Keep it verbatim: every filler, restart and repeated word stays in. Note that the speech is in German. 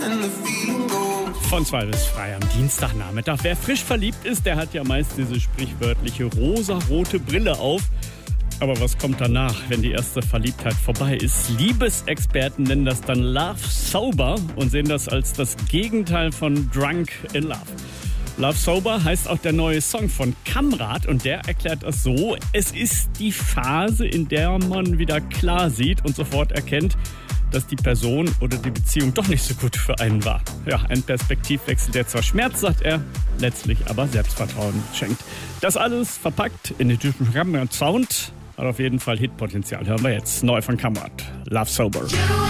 Von zwei bis frei am Dienstagnachmittag. Wer frisch verliebt ist, der hat ja meist diese sprichwörtliche rosarote Brille auf. Aber was kommt danach, wenn die erste Verliebtheit vorbei ist? Liebesexperten nennen das dann Love Sober und sehen das als das Gegenteil von Drunk in Love. Love Sober heißt auch der neue Song von Kamrat und der erklärt das so: Es ist die Phase, in der man wieder klar sieht und sofort erkennt, dass die Person oder die Beziehung doch nicht so gut für einen war. Ja, ein Perspektivwechsel, der zwar Schmerz, sagt er, letztlich aber Selbstvertrauen schenkt. Das alles verpackt in den typischen Kamrat-Sound, hat auf jeden Fall Hitpotenzial. Hören wir jetzt neu von Kamrat. Love Sober.